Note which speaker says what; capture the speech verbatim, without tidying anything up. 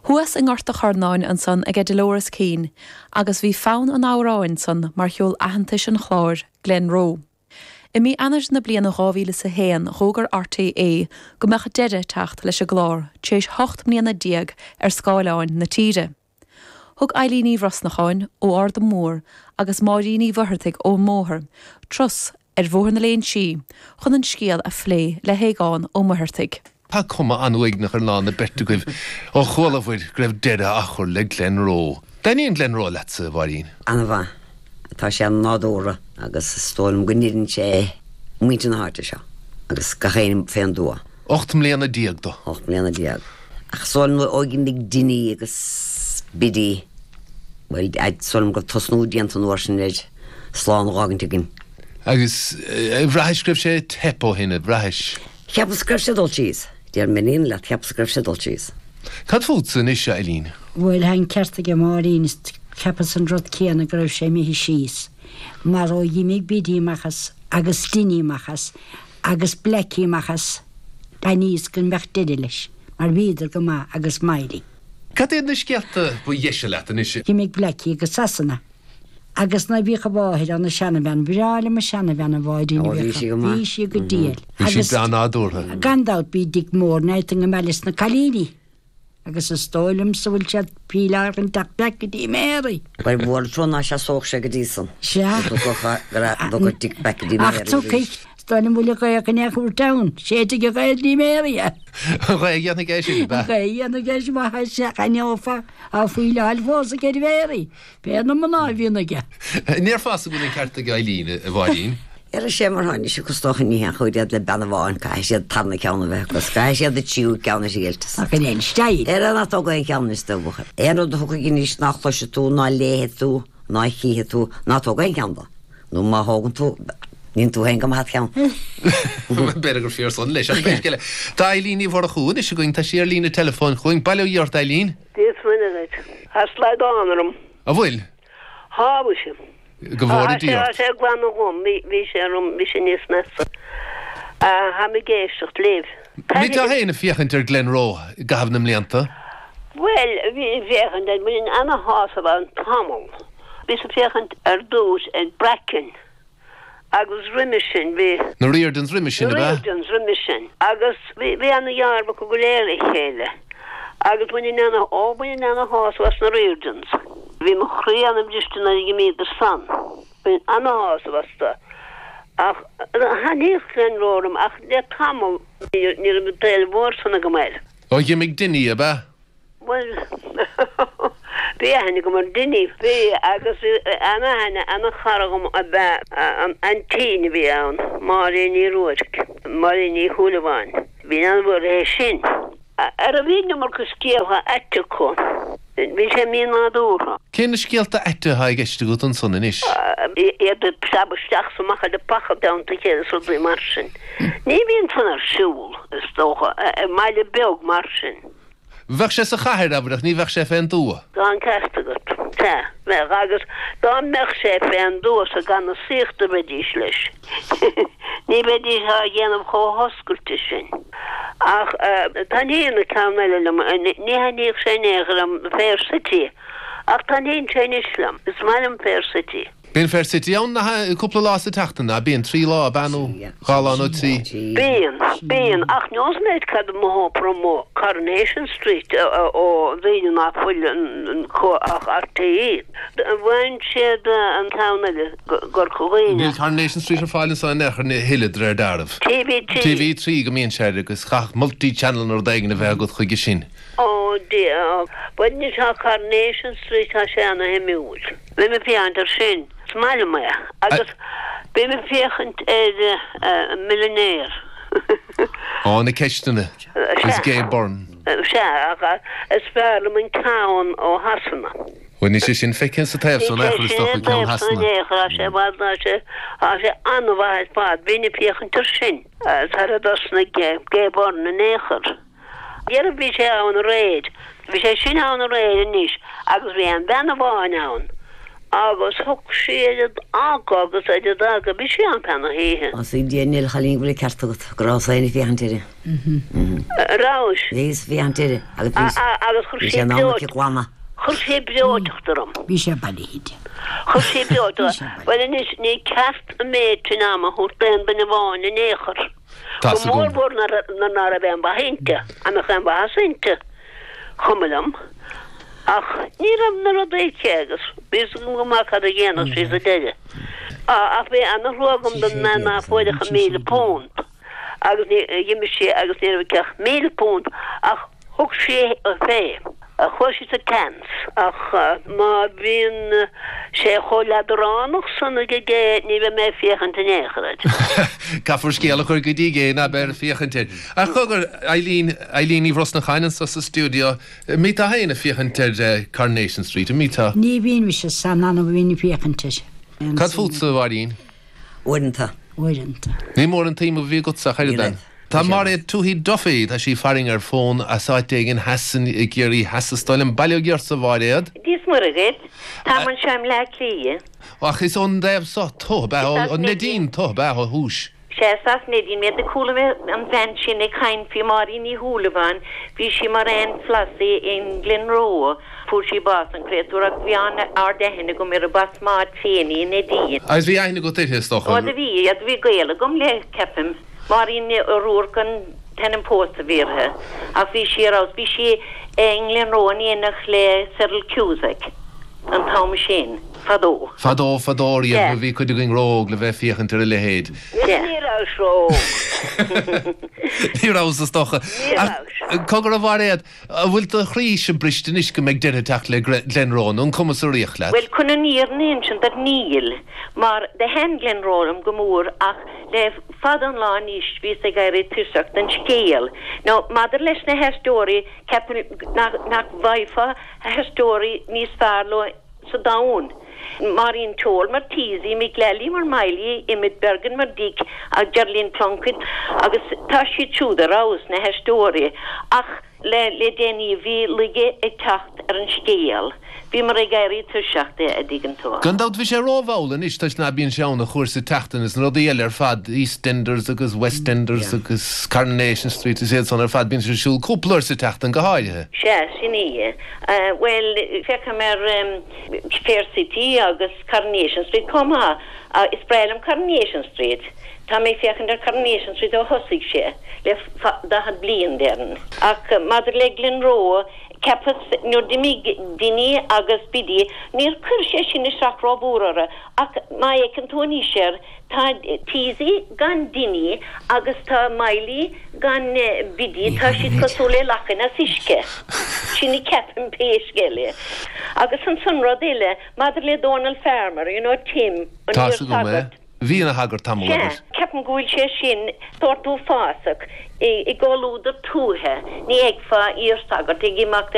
Speaker 1: Thuas in ngorta charnáin an son ag Dolores Keane, agus bhí fán an áráin son mar cheol ahantais an chláir Glen Rowe. I mí anars na bliana gáhíle sa héan rógar R T A go mecha deire techt leis a glár, tééis hocht mlíana diag ar scáileáin na tíre. Thug Eileen Vrosnacháin ó Ard an Mór agus Máiríní Bhuirteig ó Móthir, tros ar bhór na léon si, chun an scéal a phlé le héigáin ó Mhuirteig.
Speaker 2: Pa cuma anhuig nach ar ná na bertu goibh ó cholamhfuid greibh deire achor le Glen Rowe. Daíon Glen Rowe letsa bharín?
Speaker 3: Anna bha, tá sé an nádóra agus stólum gnírin sé muinte na háte seo, agus gachéin féan dua.
Speaker 2: Ocht mléana diag do?
Speaker 3: Ocht mléana diag. Ach stólum ógin dig dini agus bidi, well, ag stólum go tosnú diant an orsin leid slán rágin tigin.
Speaker 2: Agus bhreis greibh sé tepo hinna, bhreis?
Speaker 3: Cheap sgrif sé dul cheese. Diar menin le cheap sgrif sé dul cheese.
Speaker 2: Cad fút san is Eileen?
Speaker 4: Well, hain certaige Máirín cepas an rud céanna go raibh sé mihí síos. Mar ó dhimig bidí machas, agus dini machas, agus bleci machas, da níos gyn mech didi leis, mar bíidir go ma agus mairi.
Speaker 2: Cad éad na scialta bu dhéise leat an is?
Speaker 4: Dhimig bleci agus sasana. Agus na bhícha báthir an na seanna bhean, bhrála ma seanna bhean a bháidín bhícha. Bhí go díal.
Speaker 2: Bhí si bra nádúrtha.
Speaker 4: Gandát bí dig mór neit an melis na calíní. Agus a stóilm sa bhfuil siad pílar an dacblec go dí méri.
Speaker 3: Bai bhór trúna se sóch sé go dísan.
Speaker 4: Se.
Speaker 3: Do go tic bec go dí méri.
Speaker 4: Ach, tó caic, stóilm bhfuil go ag an eachúr town. Sé te go gael dí méri.
Speaker 2: Rhaid gana geisi ba?
Speaker 4: Rhaid gana geisi ba ha se gan eofa a fwyl al fos a gedi feri. Beth na mana fi'n ag.
Speaker 2: Níor fas a gwneud carta Eileen y fawrin?
Speaker 3: Er a sé mar hain sé costoch ní an chuidiad le ben bháin cai sé tanna ceanna bheith, cos cai sé de tíú ceanna sé giltas.
Speaker 4: Ac yn ein steid.
Speaker 3: Er an atá gain ceanna stobucha. Er o dhuca gynnis nach chloise tú, na léhe tú, na chihe tú, na tó gain ceanna. Nú ma hógan tú, nín tú hen gam hat ceanna.
Speaker 2: Bera gur fior son leis, an beth gile. Da Eileen i fór a chún, is going ta sér lína telefón chuing, bailio iort Eileen?
Speaker 5: Dís fyny dweud. Has laid anarm.
Speaker 2: A fwyl?
Speaker 5: Ha, bwysio.
Speaker 2: Gyfori di
Speaker 5: ort? Ha, gwan o hwn, fi sé rwm, fi sé nis nesa. Ha mi geisach lef.
Speaker 2: Mi da hein y fiachant ar Glen Rowe, gafn ymlianta?
Speaker 5: Wel, fi fiachant, mwyn anna has o fan tamol. Fi sy fiachant ar dŵs yn Brecon. Agus Rimishin fi.
Speaker 2: Na Riordan's Rimishin,
Speaker 5: Na Riordan's Rimishin. Agus fi anna iar bach o gwleiri chele. Agus mwyn yn anna, o, mwyn yn anna has was na Riordan's. Fi mo chri anna bjyst yn arig i mi dyr san. Mwyn anna has was da. Ach, han hych Glen Rowe, ach, de tamol, nir ym del fawr son ag ymwneud.
Speaker 2: O, ymig dini, y ba?
Speaker 5: Wel, fi hynny gymryd dini, fi, agos anna hynny, anna charag am a ba, an tîn fi awn, Máirín i Rúirc, Máirín i Húlafáin. Fi'n anfawr e sin. Ar y fi'n ymwyr cysgiel ha eto co. Vi sé mi nádúra.
Speaker 2: Cén na scialta eto ha i geiste gut an son in is?
Speaker 5: Er de sabesteach som macha de pacha down te chéad so dwi marsin. Ní vín fan ar siúl, is tócha, meile beag marsin.
Speaker 2: Bheh sé sa chair abrach, ní bheh sé féin dúa?
Speaker 5: Gan castagat, ta, meg agus, gan mech sé féin dúa sa gan na síchta bedís leis. Ní bedís ha ghéanam cho hoskulte sin. Ach, tan hín a camelum, ní ha níg sé negar am Fair City. Ach, tan hín sé islam, is meilem Fair City.
Speaker 2: Bín Fair City, awn na cwpla lá sa tachtanna, bín trí lá, banú, chálan o tí.
Speaker 5: Bín, bín, ach nios neid cad mo promo Coronation Street o ddyn na fwyl ach R T I. Wain siad an cawnale gorcwyn.
Speaker 2: Bíl Coronation Street ar fáilin sa nechar ni hillad ar darf.
Speaker 5: T V three.
Speaker 2: T V three gymien siad agus chach multi-channel nor daigin a bheith gud chuig sin.
Speaker 5: O, di, o. Bwyd ni sa Coronation Street ha sian a hemiwl. Fe me piant ar sin. Smaile maya. Agus, be me fiachant er millionaire.
Speaker 2: O, na ceistana. Is Gay Byrne.
Speaker 5: Sia, aga, ysferlum yn cawn o hasana.
Speaker 2: Wyn i si sin ffecyn sa tef, so nechol ystach o cawn hasana.
Speaker 5: A se wad na se, a se anwahed bad, fi'n i fiachant ar sin. Sarados na Gay Byrne yn echar. Iar fi se awn reid. Fi se sin awn reid yn nis. Agus fi an ben o fain awn. Agus hwg siad ag agus a dyd ag a bys i am pen o hihe.
Speaker 3: Os i di enil chalín gwle cartagat, gros ein i fi hantiri.
Speaker 5: Rás.
Speaker 3: Vís bhí an tíire agus
Speaker 5: agus
Speaker 3: bhí sé ná ghána.
Speaker 5: Chur sé beochttarm.
Speaker 4: Bhí sé bailíide.
Speaker 5: Chur sé beochtar. Well is ní ceart a méid tú ná a chuir ben ben bháin in éair. Go mór bhór na ná a bhean bahainte, a me chan bahainte. Chumadam. Ach, ní ram na rud éitegus. Bís go má cad a dhéanamh sí a deide. Ach bhí anna rúgam don na ná fóidecha míle pont. Agus dhéimi sé agus ní bh ceach míle pont ach thug sé a fé. A chuir a cans ach má bhíon sé choladránach sanna go gé ní bheith mé fiochan in échad.
Speaker 2: Caafar scéala chuir go dtí gé na bear fiochan te. A chugur Eileen Eileen í Bhrosna Chainan sa stúdio mí a haina fiochan te Carnation Street a mí tá.
Speaker 4: Ní bhíon se san anna bhíoine fiochante.
Speaker 2: Cad fútsa bharín?
Speaker 3: Uanta.
Speaker 4: Uanta.
Speaker 2: Ní mór an tíim a bhí go sa chaile den. Tá mar é tú hí dofií tá sí faring ar fón a sáitéigen hasan i ggéirí hasastáil an bailú ggéir sa bhairéad.
Speaker 6: Dís mar a gid, tá man seim le clíe.
Speaker 2: Ach is ón déobh sa tó be ó Nadine tó be ó hús.
Speaker 6: Sésas Nadine me de coolla me an bhain sin ag chain fi marí ní húlavan, bhí si mar an flasi in Glenroe, fúr si bas an créatúach bhí an ar dehinna go mir a bas mád féni in Nadine.
Speaker 2: Agus bhí aithna go títe stocha?
Speaker 6: Ó da bhí, ad bhí gaela gom le cepim. Marín rúr gan ten an pósta bhírthe. A bhí si arás, bhí si England róní inach le Cyril Cusack an táim sin, fadó.
Speaker 2: Fadó, fadóí a bhí chuid going róg le bheith fiochan tar le héad.
Speaker 5: Ní rás róg.
Speaker 2: Ní rás a stocha. Cogur a bhairéad, bhfuil do chrí sin bristin is go meid deire teach le Glenrón, ón cumas a riach le?
Speaker 6: Well, conna níor níon sin dat níl, mar de hen Glenrónam go mór ach le fad an lá níos vís a gair tuiseach den scéal. No, madar leis na hestóri, capin nach vaifa a hestóri níos farlo sa daun. Marín tól mar tísi, mi gleli mar maili, imid bergen mar dik, a Gerlin Plunkett, agus tá si tsúda raus na hestóri. Ach, le, le déni vi lige e tacht ar an scéal. Vi mar e gairi tuiseachta a digan tó.
Speaker 2: Gandát bhí sé róhválan is tá na bíon seán a chuir sa teachtain is nó déal ar fad EastEnders agus Westenders agus Carnation Street is éad san ar fad bíon sé siúil cúplair sa teachtain go háirithe.
Speaker 6: Sé, sinní. Uh, well, fecha mar um, Fair City agus Carnation Street coma uh, is breilm Carnation Street. Tá mé fechan ar Carnation Street ó hosig sé le da had blian dern. Ac uh, madr le Glenroe Capas no dimi dini agus bidi nir kurshe sin israk robúrara ac mai ekan tóni sér tá tízi gan dini agus tá maili gan bidi tá sit kasole lachina siske sinni capin peisgele agus an sunrodile madrle Donald Farmer you know Tim
Speaker 2: Tá Bhí na hagar tamil agus.
Speaker 6: Ceapan gúil sé sin tortú fásach i ggóúdar túthe ní ag fa íor sagart ag imach